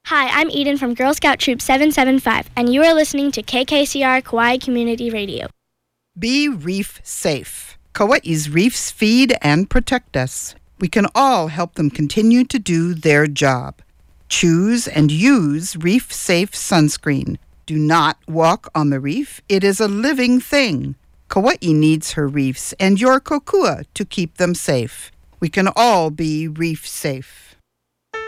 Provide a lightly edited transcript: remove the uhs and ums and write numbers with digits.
Hi, I'm Eden from Girl Scout Troop 775, and you are listening to KKCR Kauai Community Radio. Be reef safe. Kauai's reefs feed and protect us. We can all help them continue to do their job. Choose and use reef-safe sunscreen. Do not walk on the reef. It is a living thing. Kauai needs her reefs and your kokua to keep them safe. We can all be reef safe.